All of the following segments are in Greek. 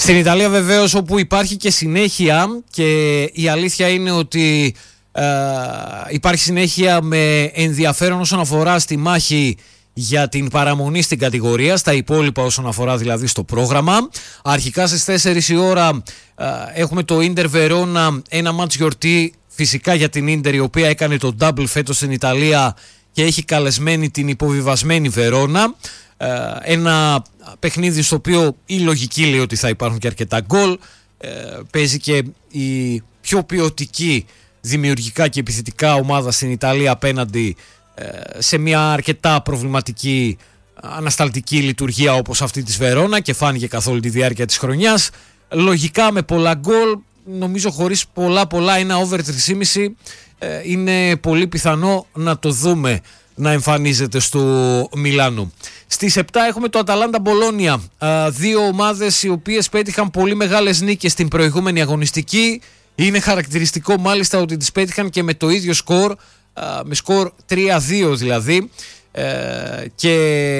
Στην Ιταλία βεβαίως, όπου υπάρχει και συνέχεια, και η αλήθεια είναι ότι υπάρχει συνέχεια με ενδιαφέρον όσον αφορά στη μάχη για την παραμονή στην κατηγορία, στα υπόλοιπα όσον αφορά δηλαδή στο πρόγραμμα. Αρχικά στις 4 η ώρα έχουμε το Ίντερ Βερόνα, ένα μάτς γιορτή φυσικά για την Ίντερ, η οποία έκανε το double φέτος στην Ιταλία και έχει καλεσμένη την υποβιβασμένη Βερόνα. Ένα παιχνίδι στο οποίο η λογική λέει ότι θα υπάρχουν και αρκετά γκολ. Παίζει και η πιο ποιοτική δημιουργικά και επιθετικά ομάδα στην Ιταλία απέναντι σε μια αρκετά προβληματική ανασταλτική λειτουργία όπως αυτή της Βερόνα, και φάνηκε καθ' όλη τη διάρκεια της χρονιάς. Λογικά με πολλά γκολ, νομίζω χωρίς πολλά, ένα over 3,5 είναι πολύ πιθανό να το δούμε να εμφανίζεται στο Μιλάνο. Στις 7 έχουμε το Αταλάντα Μπολόνια, δύο ομάδες οι οποίες πέτυχαν πολύ μεγάλες νίκες στην προηγούμενη αγωνιστική. Είναι χαρακτηριστικό μάλιστα ότι τις πέτυχαν και με το ίδιο σκορ, με σκορ 3-2 δηλαδή, και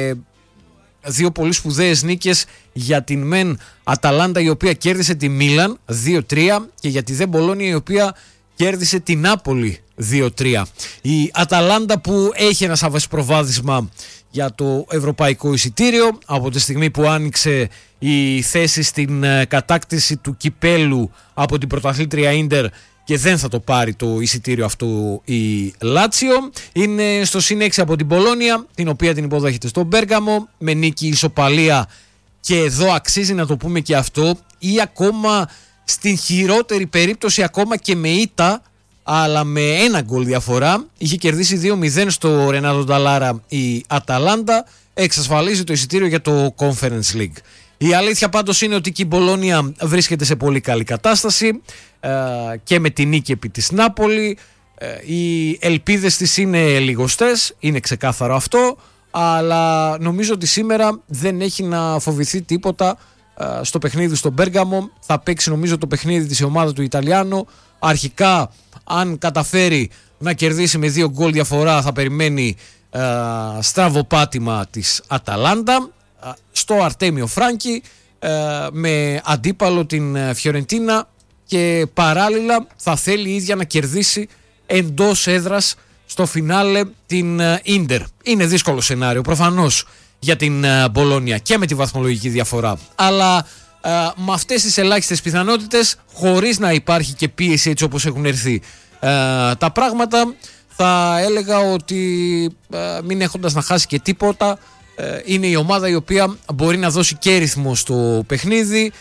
δύο πολύ σπουδαίες νίκες για την μεν Αταλάντα, η οποία κέρδισε τη Μίλαν 2-3, και για τη δε Μπολόνια, η οποία κέρδισε την Νάπολη 2-3. Η Αταλάντα που έχει ένα σαφές προβάδισμα για το ευρωπαϊκό εισιτήριο από τη στιγμή που άνοιξε η θέση στην κατάκτηση του κυπέλου από την πρωταθλήτρια Ίντερ, και δεν θα το πάρει το εισιτήριο αυτό η Λάτσιο. Είναι στο +6 από την Μπολόνια, την οποία την υποδέχεται στο Μπέργαμο με νίκη ισοπαλία, και εδώ αξίζει να το πούμε και αυτό, ή ακόμα στην χειρότερη περίπτωση ακόμα και με ήττα, αλλά με ένα γκολ διαφορά. Είχε κερδίσει 2-0 στο Ρενάτο Νταλάρα η Αταλάντα, εξασφαλίζει το εισιτήριο για το Conference League. Η αλήθεια πάντως είναι ότι και η Μπολόνια βρίσκεται σε πολύ καλή κατάσταση, και με τη νίκη επί της Νάπολη. Οι ελπίδες της είναι λιγοστές, είναι ξεκάθαρο αυτό, αλλά νομίζω ότι σήμερα δεν έχει να φοβηθεί τίποτα στο παιχνίδι στο Μπέργαμο. Θα παίξει νομίζω το παιχνίδι της η ομάδα του Ιταλιάνο. Αρχικά, αν καταφέρει να κερδίσει με 2 γκολ διαφορά, θα περιμένει στραβοπάτημα της Αταλάντα στο Αρτέμιο Φράνκι, με αντίπαλο την Φιωρεντίνα, και παράλληλα θα θέλει η ίδια να κερδίσει εντός έδρας στο φινάλε την Ίντερ. Είναι δύσκολο σενάριο προφανώς για την Μπολόνια και με τη βαθμολογική διαφορά, αλλά με αυτές τις ελάχιστες πιθανότητες, χωρίς να υπάρχει και πίεση έτσι όπως έχουν έρθει τα πράγματα, θα έλεγα ότι μην έχοντας να χάσει και τίποτα, είναι η ομάδα η οποία μπορεί να δώσει και ρυθμό στο παιχνίδι.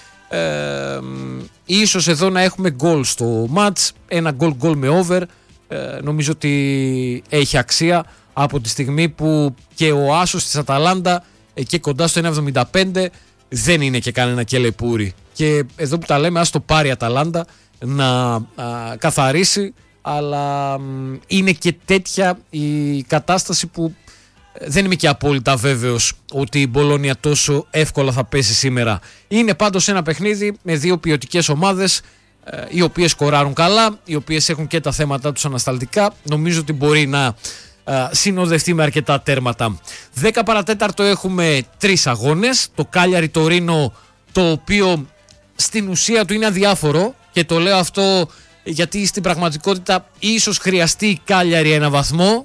Ίσως εδώ να έχουμε γκολ στο μάτς, ένα γκολ με over. Νομίζω ότι έχει αξία από τη στιγμή που και ο άσος της Αταλάντα εκεί κοντά στο 1,75 δεν είναι και κανένα κελεπούρι, και εδώ που τα λέμε, ας το πάρει η Αταλάντα να καθαρίσει, αλλά είναι και τέτοια η κατάσταση που δεν είμαι και απόλυτα βέβαιος ότι η Μπολόνια τόσο εύκολα θα πέσει σήμερα. Είναι πάντως ένα παιχνίδι με δύο ποιοτικές ομάδες, οι οποίες σκοράρουν καλά, οι οποίες έχουν και τα θέματα τους ανασταλτικά. Νομίζω ότι μπορεί να συνοδευτεί με αρκετά τέρματα. 10 παρατέταρτο έχουμε 3 αγώνες. Το Κάλιαρι Τορίνο, το οποίο στην ουσία του είναι αδιάφορο, και το λέω αυτό γιατί στην πραγματικότητα ίσως χρειαστεί η Κάλιαρι ένα βαθμό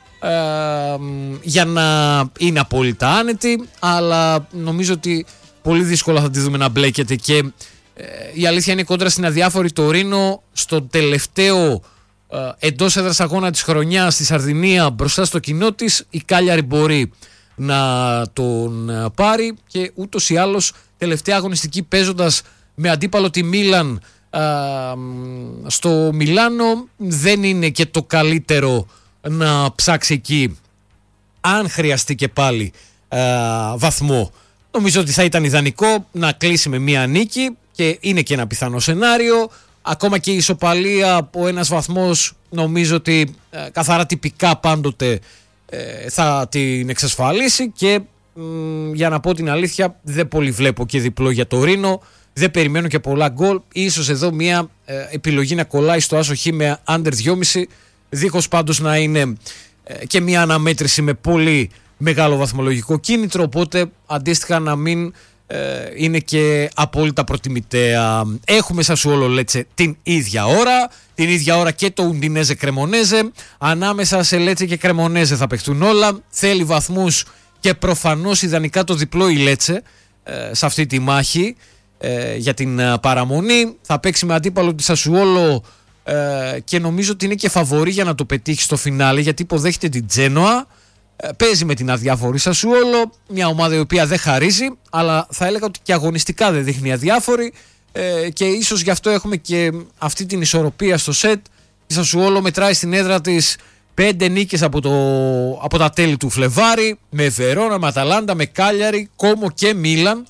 για να είναι απόλυτα άνετη, αλλά νομίζω ότι πολύ δύσκολα θα τη δούμε να μπλέκεται, και η αλήθεια είναι κόντρα στην αδιάφορη Τορίνο στο τελευταίο εντός έδρας αγώνα της χρονιάς στη Σαρδινία μπροστά στο κοινό της, η Κάλιαρι μπορεί να τον πάρει, και ούτως ή άλλως τελευταία αγωνιστική παίζοντας με αντίπαλο τη Μίλαν στο Μιλάνο δεν είναι και το καλύτερο να ψάξει εκεί αν χρειαστεί και πάλι βαθμό. Νομίζω ότι θα ήταν ιδανικό να κλείσει με μία νίκη, και είναι και ένα πιθανό σενάριο. Ακόμα και η ισοπαλία από ένας βαθμός νομίζω ότι καθαρά τυπικά πάντοτε θα την εξασφαλίσει, και για να πω την αλήθεια δεν πολύ βλέπω και διπλό για το Ρήνο. Δεν περιμένω και πολλά γκολ. Ίσως εδώ μια επιλογή να κολλάει στο άσο χ με under 2,5, δίχως πάντως να είναι και μια αναμέτρηση με πολύ μεγάλο βαθμολογικό κίνητρο, οπότε αντίστοιχα να μην είναι και απόλυτα προτιμητέα. Έχουμε Σασουόλο Λέτσε την ίδια ώρα και το Ουντινέζε Κρεμονέζε. Ανάμεσα σε Λέτσε και Κρεμονέζε θα παιχτούν όλα. Θέλει βαθμούς και προφανώς ιδανικά το διπλό η Λέτσε σε αυτή τη μάχη για την παραμονή. Θα παίξει με αντίπαλο τη Σασουόλο και νομίζω ότι είναι και φαβορί για να το πετύχει στο φινάλε, γιατί υποδέχεται την Τζένοα. Παίζει με την αδιάφορη Σασουόλο, μια ομάδα η οποία δεν χαρίζει, αλλά θα έλεγα ότι και αγωνιστικά δεν δείχνει αδιάφορη, και ίσως γι' αυτό έχουμε και αυτή την ισορροπία στο σετ. Η Σασουόλο μετράει στην έδρα της 5 νίκες από τα τέλη του Φλεβάρι, με Βερόνα, με Αταλάντα, με Κάλιαρη, Κόμο και Μίλαν,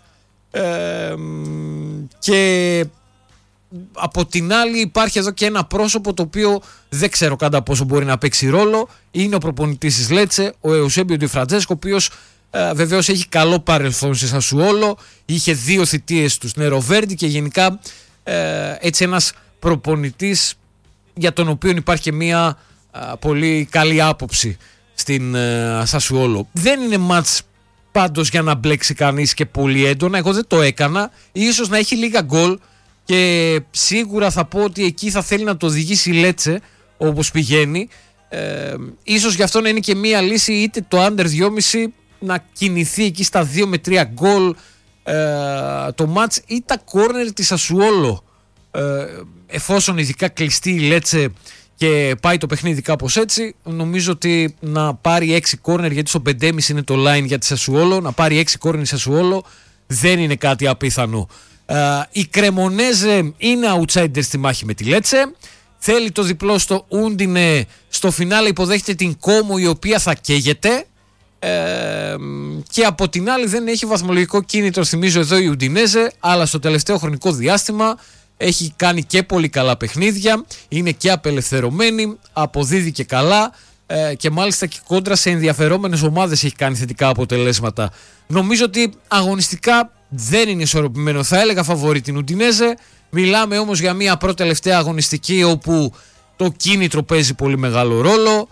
και από την άλλη υπάρχει εδώ και ένα πρόσωπο το οποίο δεν ξέρω κατά πόσο μπορεί να παίξει ρόλο. Είναι ο προπονητής της Λέτσε, ο Εουσέμπιο Ντι Φραντζέσκο, ο οποίος βεβαίως έχει καλό παρελθόν σε Σασουόλο, είχε 2 θητείες του Νεροβέρντι και γενικά έτσι ένας προπονητής για τον οποίο υπάρχει και μια πολύ καλή άποψη στην Σασουόλο. Δεν είναι μάτς πάντως για να μπλέξει κανείς και πολύ έντονα, εγώ δεν το έκανα, ίσως να έχει λίγα γκολ. Και σίγουρα θα πω ότι εκεί θα θέλει να το οδηγήσει η Λέτσε όπως πηγαίνει. Ίσως γι' αυτό να είναι και μία λύση είτε το under 2,5 να κινηθεί εκεί στα 2 με 3 γκολ το μάτς, ή τα κόρνερ της Σασουόλο, εφόσον ειδικά κλειστεί η Λέτσε και πάει το παιχνίδι κάπως έτσι. Νομίζω ότι να πάρει 6 κόρνερ, γιατί στο 5,5 είναι το line για τη Σασουόλο, να πάρει 6 κόρνερ η Σασουόλο δεν είναι κάτι απίθανο. Η Κρεμονέζε είναι outsider στη μάχη με τη Λέτσε. Θέλει το διπλό στο Ούντινε. Στο φινάλε υποδέχεται την Κόμο, η οποία θα καίγεται. Και από την άλλη δεν έχει βαθμολογικό κίνητρο, θυμίζω εδώ, η Ουντινέζε, αλλά στο τελευταίο χρονικό διάστημα έχει κάνει και πολύ καλά παιχνίδια. Είναι και απελευθερωμένη, αποδίδει και καλά, και μάλιστα και κόντρα σε ενδιαφερόμενες ομάδες έχει κάνει θετικά αποτελέσματα. Νομίζω ότι αγωνιστικά δεν είναι ισορροπημένο, θα έλεγα φαβορί την Ουντινέζε. Μιλάμε όμως για μια πρώτη-τελευταία αγωνιστική όπου το κίνητρο παίζει πολύ μεγάλο ρόλο,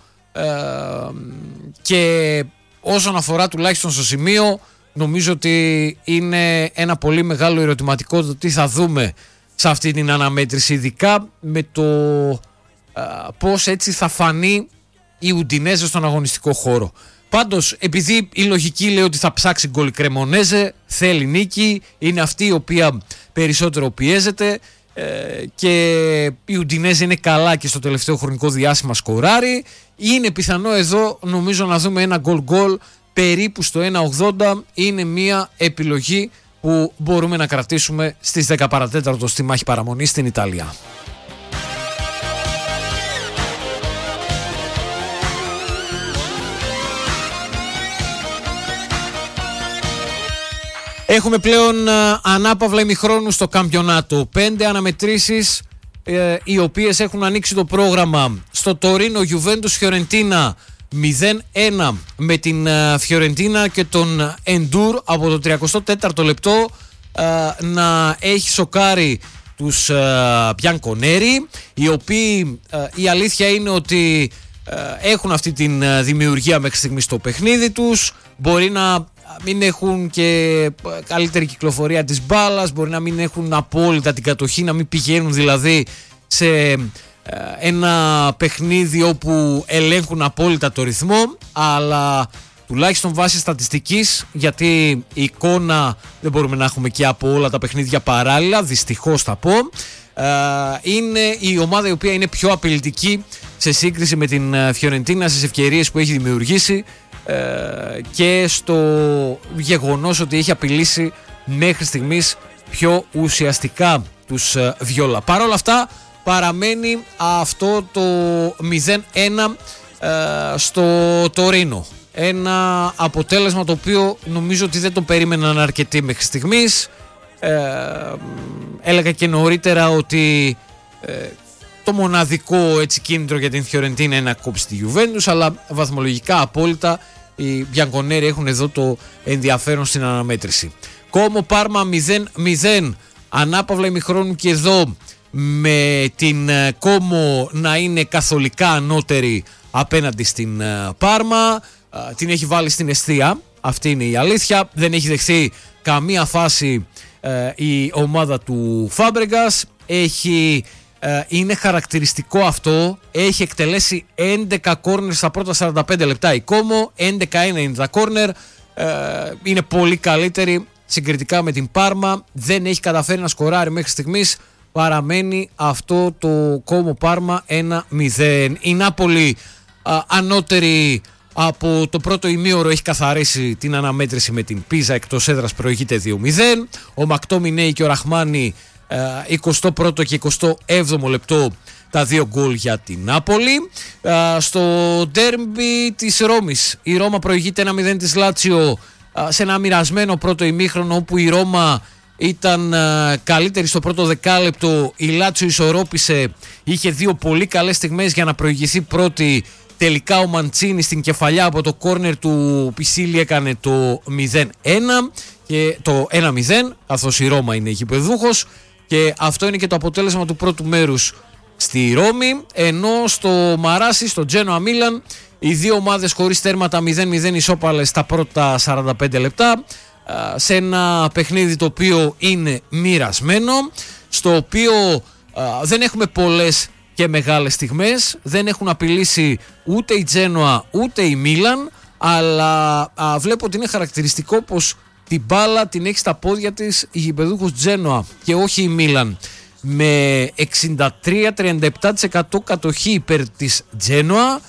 και όσον αφορά τουλάχιστον στο σημείο, νομίζω ότι είναι ένα πολύ μεγάλο ερωτηματικό το τι θα δούμε σε αυτή την αναμέτρηση, ειδικά με το πώς έτσι θα φανεί η Ουντινέζε στον αγωνιστικό χώρο. Πάντως, επειδή η λογική λέει ότι θα ψάξει γκολ η Κρεμονέζε, θέλει νίκη, είναι αυτή η οποία περισσότερο πιέζεται, και η Ουντινέζε είναι καλά και στο τελευταίο χρονικό διάστημα σκοράρει. Είναι πιθανό εδώ, νομίζω, να δούμε ένα γκολ περίπου στο 1,80. Είναι μια επιλογή που μπορούμε να κρατήσουμε στις 10 παρατέταρτο στη μάχη παραμονής στην Ιταλία. Έχουμε πλέον ανάπαυλα ημιχρόνου στο καμπιονάτο. 5 αναμετρήσεις, οι οποίες έχουν ανοίξει το πρόγραμμα. Στο Τωρίνο, Γιουβέντους Φιωρεντίνα 0-1 με την Φιωρεντίνα και τον Εντούρ από το 34ο λεπτό να έχει σοκάρει τους Μπιανκονέρι, οι οποίοι η αλήθεια είναι ότι έχουν αυτή την δημιουργία μέχρι στιγμής στο παιχνίδι τους. Μπορεί να μην έχουν και καλύτερη κυκλοφορία της μπάλας, μπορεί να μην έχουν απόλυτα την κατοχή, να μην πηγαίνουν δηλαδή σε ένα παιχνίδι όπου ελέγχουν απόλυτα το ρυθμό, αλλά τουλάχιστον βάσει στατιστικής, γιατί η εικόνα δεν μπορούμε να έχουμε και από όλα τα παιχνίδια παράλληλα, δυστυχώς θα πω, είναι η ομάδα η οποία είναι πιο απειλητική σε σύγκριση με την Φιωρεντίνα στις ευκαιρίες που έχει δημιουργήσει, και στο γεγονός ότι έχει απειλήσει μέχρι στιγμής πιο ουσιαστικά τους Βιόλα. Παρ' όλα αυτά παραμένει αυτό το 0-1 στο Τωρίνο. Ένα αποτέλεσμα το οποίο νομίζω ότι δεν το περίμεναν αρκετοί μέχρι στιγμής. Έλεγα και νωρίτερα ότι το μοναδικό έτσι κίνητρο για την Φιωρεντίνα είναι να κόψει τη Γιουβέντους, αλλά βαθμολογικά απόλυτα οι Μπιανκονέρι έχουν εδώ το ενδιαφέρον στην αναμέτρηση. Κόμο Πάρμα 0-0, ανάπαυλα ημιχρόνου και εδώ, με την Κόμο να είναι καθολικά ανώτερη απέναντι στην Πάρμα. Την έχει βάλει στην εστία, αυτή είναι η αλήθεια. Δεν έχει δεχθεί καμία φάση η ομάδα του Φάμπρεγκας. Είναι χαρακτηριστικό αυτό, έχει εκτελέσει 11 κόρνερ στα πρώτα 45 λεπτά η Κόμο, 11 είναι τα κόρνερ, είναι πολύ καλύτερη συγκριτικά με την Πάρμα, δεν έχει καταφέρει να σκοράρει μέχρι στιγμής, παραμένει αυτό το Κόμο Πάρμα 1-0. Η Νάπολη ανώτερη από το πρώτο ημίωρο έχει καθαρίσει την αναμέτρηση με την Πίζα, εκτός έδρας προηγείται 2-0. Ο Μακτόμινέι και ο Ραχμάνι 21ο και 27ο λεπτό τα 2 γκολ για την Νάπολη. Στο ντέρμπι της Ρώμης η Ρώμα προηγείται 1-0 της Λάτσιο σε ένα μοιρασμένο πρώτο ημίχρονο, όπου η Ρώμα ήταν καλύτερη στο πρώτο δεκάλεπτο, η Λάτσιο ισορρόπησε, είχε 2 πολύ καλές στιγμές για να προηγηθεί πρώτη. Τελικά ο Μαντσίνη στην κεφαλιά από το κόρνερ του Πισίλη έκανε το 0-1 και το 1-0, καθώς η Ρώμα είναι γηπεδούχος, και αυτό είναι και το αποτέλεσμα του πρώτου μέρους στη Ρώμη. Ενώ στο Μαράσι, στο Τζένοα Μίλαν, οι δύο ομάδες χωρίς τέρματα 0-0 ισόπαλες στα πρώτα 45 λεπτά, σε ένα παιχνίδι το οποίο είναι μοιρασμένο, στο οποίο δεν έχουμε πολλές και μεγάλες στιγμές, δεν έχουν απειλήσει ούτε η Τζένοα ούτε η Μίλαν, αλλά βλέπω ότι είναι χαρακτηριστικό πως την μπάλα την έχει στα πόδια της η γηπεδούχος Τζένοα και όχι η Μίλαν, με 63-37% κατοχή υπέρ της Τζένοα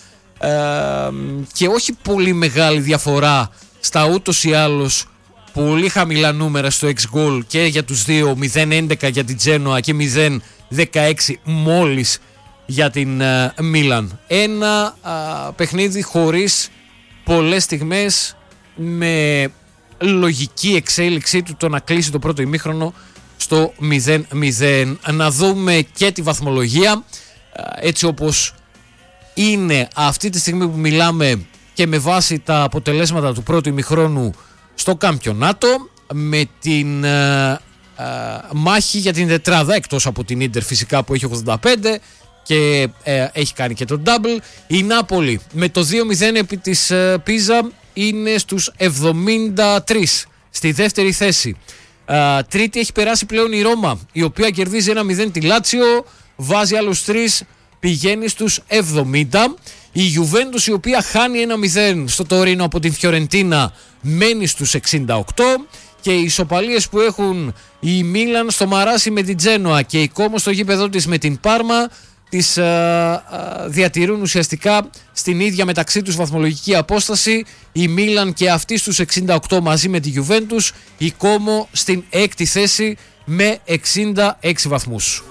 και όχι πολύ μεγάλη διαφορά στα ούτως ή άλλως πολύ χαμηλά νούμερα στο ex-goal και για τους δύο, 0-11 για την Τζένοα και 0-16 μόλις για την Μίλαν. Ένα παιχνίδι χωρίς πολλές στιγμές, με λογική εξέλιξή του το να κλείσει το πρώτο ημίχρονο στο 0-0. Να δούμε και τη βαθμολογία έτσι όπως είναι αυτή τη στιγμή που μιλάμε και με βάση τα αποτελέσματα του πρώτου ημιχρόνου στο Καμπιονάτο, με την μάχη για την τετράδα, εκτός από την Ίντερ φυσικά που έχει 85 και έχει κάνει και το double. Η Νάπολη με το 2-0 επί της Πίζα είναι στους 73, στη δεύτερη θέση. Τρίτη έχει περάσει πλέον η Ρώμα, η οποία κερδίζει 1-0 τη Λάτσιο, βάζει άλλους 3, πηγαίνει στους 70. Η Γιουβέντους, η οποία χάνει 1-0 στο Τωρίνο από την Φιωρεντίνα, μένει στους 68. Και οι ισοπαλίες που έχουν η Μίλαν στο Μαράσι με την Τζένοα και η Κόμο στο γήπεδο της με την Πάρμα τις διατηρούν ουσιαστικά στην ίδια μεταξύ τους βαθμολογική απόσταση. Η Μίλαν και αυτή στους 68 μαζί με τη Γιουβέντους, η Κόμο στην έκτη θέση με 66 βαθμούς.